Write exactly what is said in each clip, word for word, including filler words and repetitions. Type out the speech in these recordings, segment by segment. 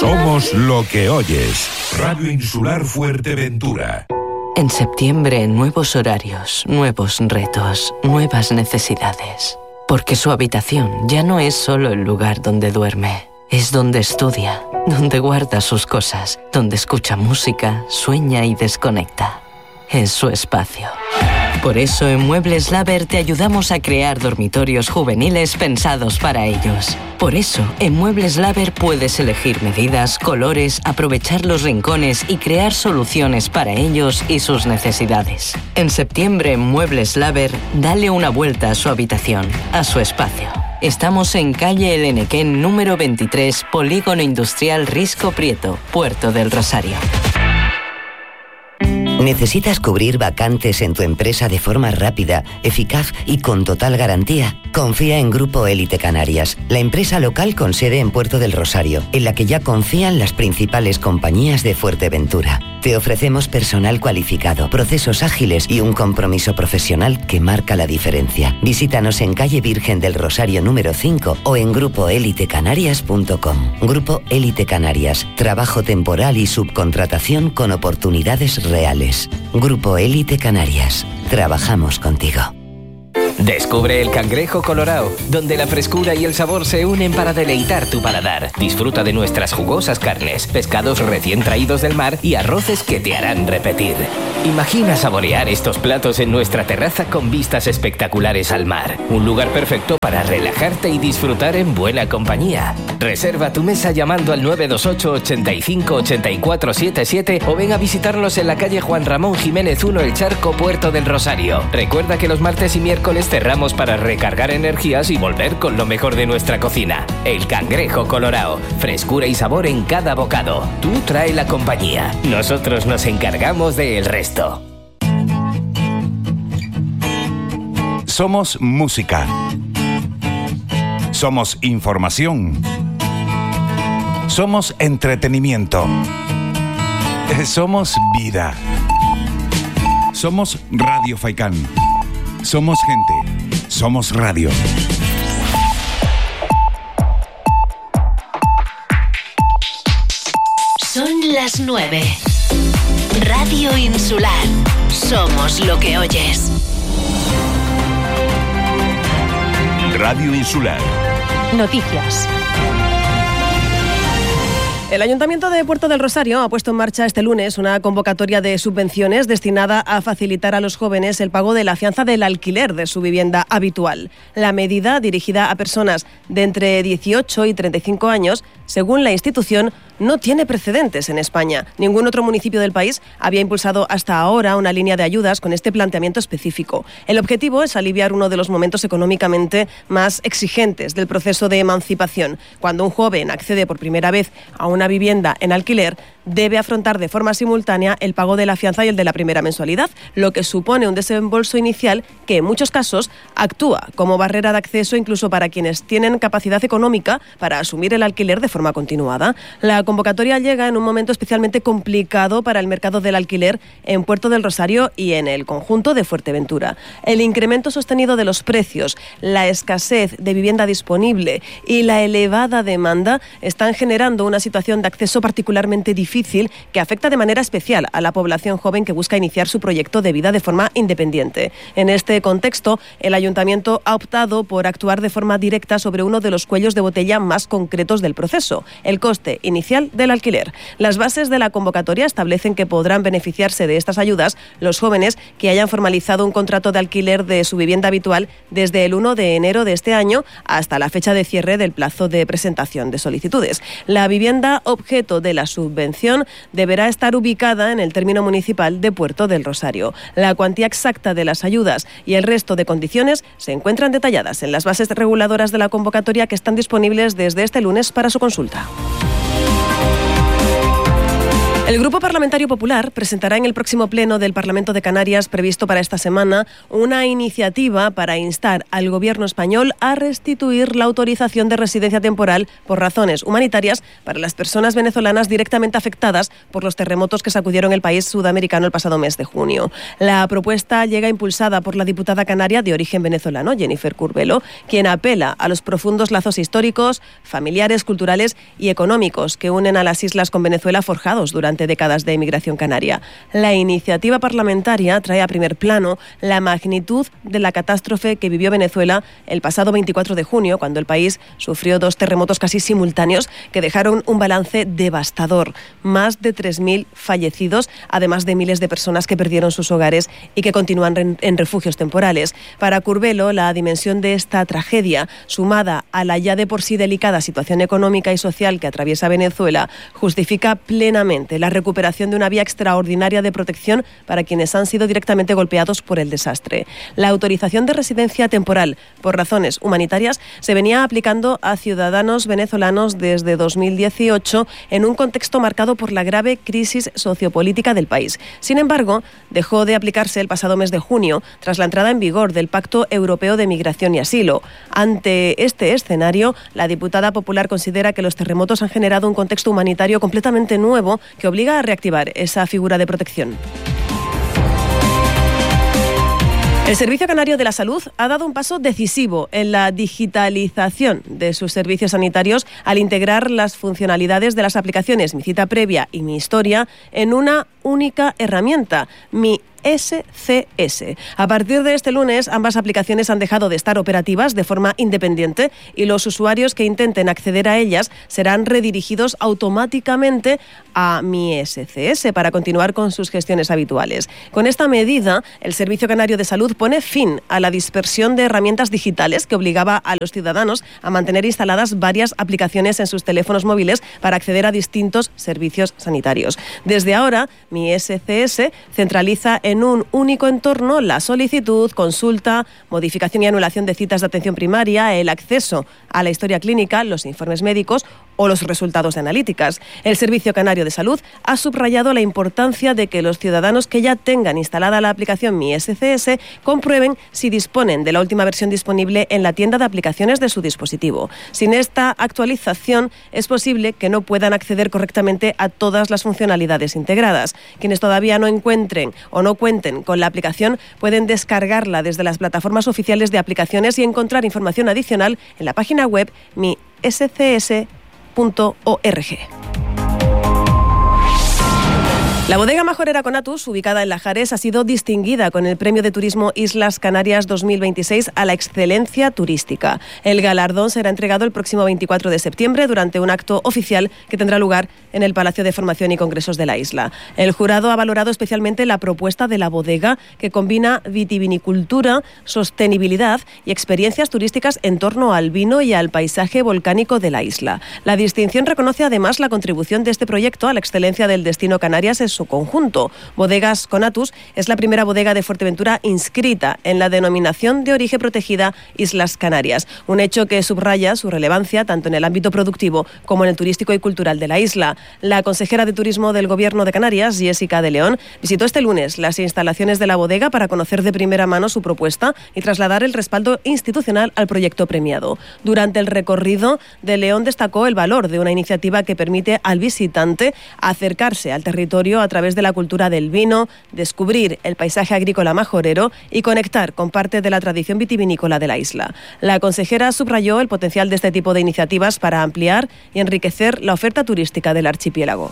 Somos lo que oyes. Radio Insular Fuerteventura. En septiembre, nuevos horarios, nuevos retos, nuevas necesidades. Porque su habitación ya no es solo el lugar donde duerme. Es donde estudia, donde guarda sus cosas, donde escucha música, sueña y desconecta. Es su espacio. Por eso en Muebles Laver te ayudamos a crear dormitorios juveniles pensados para ellos. Por eso en Muebles Laver puedes elegir medidas, colores, aprovechar los rincones y crear soluciones para ellos y sus necesidades. En septiembre en Muebles Laver, dale una vuelta a su habitación, a su espacio. Estamos en calle El Enequén número veintitrés, Polígono Industrial Risco Prieto, Puerto del Rosario. ¿Necesitas cubrir vacantes en tu empresa de forma rápida, eficaz y con total garantía? Confía en Grupo Élite Canarias, la empresa local con sede en Puerto del Rosario, en la que ya confían las principales compañías de Fuerteventura. Te ofrecemos personal cualificado, procesos ágiles y un compromiso profesional que marca la diferencia. Visítanos en calle Virgen del Rosario número cinco o en grupo élite canarias punto com. Grupo Élite Canarias, trabajo temporal y subcontratación con oportunidades reales. Grupo Élite Canarias, trabajamos contigo. Descubre el Cangrejo Colorao, donde la frescura y el sabor se unen para deleitar tu paladar. Disfruta de nuestras jugosas carnes, pescados recién traídos del mar y arroces que te harán repetir. Imagina saborear estos platos en nuestra terraza con vistas espectaculares al mar. Un lugar perfecto para relajarte y disfrutar en buena compañía. Reserva tu mesa llamando al nueve dos ocho, ochenta y cinco, ochenta y cuatro setenta y siete o ven a visitarnos en la calle Juan Ramón Jiménez uno, El Charco, Puerto del Rosario. Recuerda que los martes y miércoles cerramos para recargar energías y volver con lo mejor de nuestra cocina. El Cangrejo Colorao, frescura y sabor en cada bocado. Tú trae la compañía, nosotros nos encargamos del resto. Somos música. Somos información. Somos entretenimiento. Somos vida. Somos Radio Faikán. Somos gente. Somos radio. Son las nueve. Radio Insular. Somos lo que oyes. Radio Insular. Noticias. El Ayuntamiento de Puerto del Rosario ha puesto en marcha este lunes una convocatoria de subvenciones destinada a facilitar a los jóvenes el pago de la fianza del alquiler de su vivienda habitual. La medida, dirigida a personas de entre dieciocho y treinta y cinco años, según la institución, no tiene precedentes en España. Ningún otro municipio del país había impulsado hasta ahora una línea de ayudas con este planteamiento específico. El objetivo es aliviar uno de los momentos económicamente más exigentes del proceso de emancipación. Cuando un joven accede por primera vez a una vivienda en alquiler, debe afrontar de forma simultánea el pago de la fianza y el de la primera mensualidad, lo que supone un desembolso inicial que en muchos casos actúa como barrera de acceso incluso para quienes tienen capacidad económica para asumir el alquiler de forma continuada. La convocatoria llega en un momento especialmente complicado para el mercado del alquiler en Puerto del Rosario y en el conjunto de Fuerteventura. El incremento sostenido de los precios, la escasez de vivienda disponible y la elevada demanda están generando una situación de acceso particularmente difícil que afecta de manera especial a la población joven que busca iniciar su proyecto de vida de forma independiente. En este contexto, el Ayuntamiento ha optado por actuar de forma directa sobre uno de los cuellos de botella más concretos del proceso, el coste inicial del alquiler. Las bases de la convocatoria establecen que podrán beneficiarse de estas ayudas los jóvenes que hayan formalizado un contrato de alquiler de su vivienda habitual desde el uno de enero de este año hasta la fecha de cierre del plazo de presentación de solicitudes. La vivienda objeto de la subvención deberá estar ubicada en el término municipal de Puerto del Rosario. La cuantía exacta de las ayudas y el resto de condiciones se encuentran detalladas en las bases reguladoras de la convocatoria que están disponibles desde este lunes para su consulta. El Grupo Parlamentario Popular presentará en el próximo pleno del Parlamento de Canarias, previsto para esta semana, una iniciativa para instar al Gobierno español a restituir la autorización de residencia temporal por razones humanitarias para las personas venezolanas directamente afectadas por los terremotos que sacudieron el país sudamericano el pasado mes de junio. La propuesta llega impulsada por la diputada canaria de origen venezolano, Jennifer Curbelo, quien apela a los profundos lazos históricos, familiares, culturales y económicos que unen a las islas con Venezuela forjados durante décadas de emigración canaria. La iniciativa parlamentaria trae a primer plano la magnitud de la catástrofe que vivió Venezuela el pasado veinticuatro de junio, cuando el país sufrió dos terremotos casi simultáneos que dejaron un balance devastador. Más de tres mil fallecidos, además de miles de personas que perdieron sus hogares y que continúan en, en refugios temporales. Para Curbelo, la dimensión de esta tragedia, sumada a la ya de por sí delicada situación económica y social que atraviesa Venezuela, justifica plenamente la recuperación de una vía extraordinaria de protección para quienes han sido directamente golpeados por el desastre. La autorización de residencia temporal por razones humanitarias se venía aplicando a ciudadanos venezolanos desde dos mil dieciocho en un contexto marcado por la grave crisis sociopolítica del país. Sin embargo, dejó de aplicarse el pasado mes de junio tras la entrada en vigor del Pacto Europeo de Migración y Asilo. Ante este escenario, la diputada popular considera que los terremotos han generado un contexto humanitario completamente nuevo que obliga a reactivar esa figura de protección. El Servicio Canario de la Salud ha dado un paso decisivo en la digitalización de sus servicios sanitarios al integrar las funcionalidades de las aplicaciones Mi Cita Previa y Mi Historia en una única herramienta, Mi S C S. A partir de este lunes, ambas aplicaciones han dejado de estar operativas de forma independiente y los usuarios que intenten acceder a ellas serán redirigidos automáticamente a Mi S C S para continuar con sus gestiones habituales. Con esta medida, el Servicio Canario de Salud pone fin a la dispersión de herramientas digitales que obligaba a los ciudadanos a mantener instaladas varias aplicaciones en sus teléfonos móviles para acceder a distintos servicios sanitarios. Desde ahora, Mi S C S centraliza en en un único entorno la solicitud, consulta, modificación y anulación de citas de atención primaria, el acceso a la historia clínica, los informes médicos o los resultados de analíticas. El Servicio Canario de Salud ha subrayado la importancia de que los ciudadanos que ya tengan instalada la aplicación Mi S C S comprueben si disponen de la última versión disponible en la tienda de aplicaciones de su dispositivo. Sin esta actualización es posible que no puedan acceder correctamente a todas las funcionalidades integradas. Quienes todavía no encuentren o no cuenten con la aplicación pueden descargarla desde las plataformas oficiales de aplicaciones y encontrar información adicional en la página web mi s c s punto org. La bodega majorera Conatus, ubicada en Lajares, ha sido distinguida con el Premio de Turismo Islas Canarias dos mil veintiséis a la excelencia turística. El galardón será entregado el próximo veinticuatro de septiembre durante un acto oficial que tendrá lugar en el Palacio de Formación y Congresos de la isla. El jurado ha valorado especialmente la propuesta de la bodega, que combina vitivinicultura, sostenibilidad y experiencias turísticas en torno al vino y al paisaje volcánico de la isla. La distinción reconoce además la contribución de este proyecto a la excelencia del destino Canarias en su conjunto. Bodegas Conatus es la primera bodega de Fuerteventura inscrita en la denominación de origen protegida Islas Canarias, un hecho que subraya su relevancia tanto en el ámbito productivo como en el turístico y cultural de la isla. La consejera de Turismo del Gobierno de Canarias, Jessica de León, visitó este lunes las instalaciones de la bodega para conocer de primera mano su propuesta y trasladar el respaldo institucional al proyecto premiado. Durante el recorrido, de León destacó el valor de una iniciativa que permite al visitante acercarse al territorio a través de la cultura del vino, descubrir el paisaje agrícola majorero y conectar con parte de la tradición vitivinícola de la isla. La consejera subrayó el potencial de este tipo de iniciativas para ampliar y enriquecer la oferta turística del archipiélago.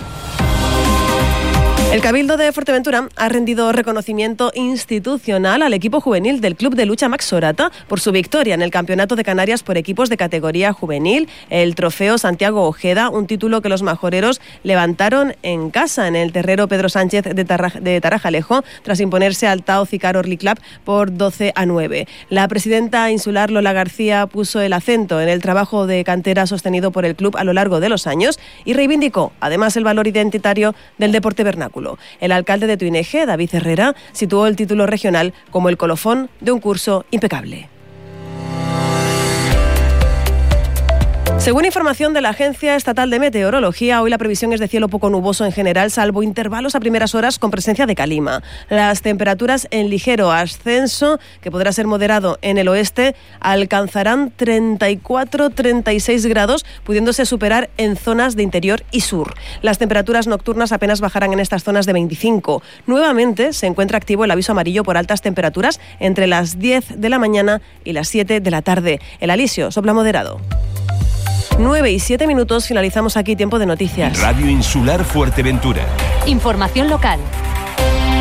El Cabildo de Fuerteventura ha rendido reconocimiento institucional al equipo juvenil del Club de Lucha Max Sorata por su victoria en el Campeonato de Canarias por equipos de categoría juvenil, el Trofeo Santiago Ojeda, un título que los majoreros levantaron en casa en el terrero Pedro Sánchez de, Tarra- de Tarajalejo tras imponerse al Tao Cicar Orly Club por doce a nueve. La presidenta insular Lola García puso el acento en el trabajo de cantera sostenido por el club a lo largo de los años y reivindicó además el valor identitario del deporte vernáculo. El alcalde de Tuineje, David Herrera, situó el título regional como el colofón de un curso impecable. Según información de la Agencia Estatal de Meteorología, hoy la previsión es de cielo poco nuboso en general, salvo intervalos a primeras horas con presencia de calima. Las temperaturas en ligero ascenso, que podrá ser moderado en el oeste, alcanzarán treinta y cuatro a treinta y seis grados, pudiéndose superar en zonas de interior y sur. Las temperaturas nocturnas apenas bajarán en estas zonas de veinticinco. Nuevamente se encuentra activo el aviso amarillo por altas temperaturas entre las diez de la mañana y las siete de la tarde. El alisio sopla moderado. nueve y siete minutos, finalizamos aquí Tiempo de Noticias. Radio Insular Fuerteventura. Información local.